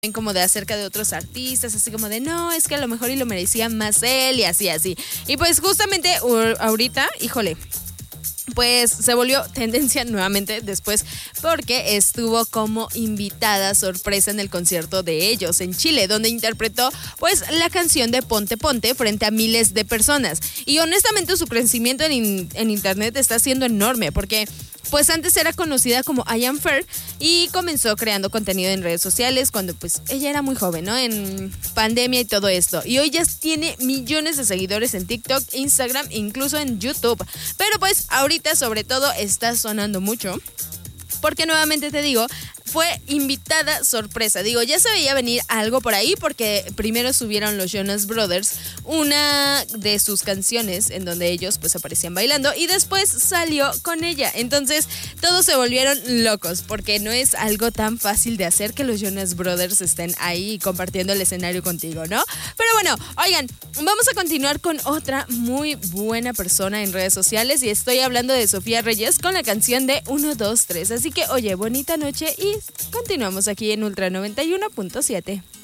como de acerca de otros artistas, así como de no, es que a lo mejor y lo merecía más él y así, así. Y pues justamente ahorita, híjole, pues se volvió tendencia nuevamente después porque estuvo como invitada sorpresa en el concierto de ellos en Chile, donde interpretó pues la canción de Ponte Ponte frente a miles de personas. Y honestamente su crecimiento en internet está siendo enorme porque pues antes era conocida como I Am Fair y comenzó creando contenido en redes sociales cuando pues ella era muy joven, ¿no? En pandemia y todo esto. Y hoy ya tiene millones de seguidores en TikTok, Instagram, incluso en YouTube. Pero pues ahorita sobre todo está sonando mucho porque nuevamente te digo, fue invitada sorpresa. Digo, ya se veía venir algo por ahí porque primero subieron los Jonas Brothers una de sus canciones en donde ellos pues aparecían bailando y después salió con ella. Entonces todos se volvieron locos porque no es algo tan fácil de hacer que los Jonas Brothers estén ahí compartiendo el escenario contigo, ¿no? Pero bueno, oigan, vamos a continuar con otra muy buena persona en redes sociales y estoy hablando de Sofía Reyes con la canción de 1, 2, 3. Así que oye, bonita noche y continuamos aquí en Ultra 91.7.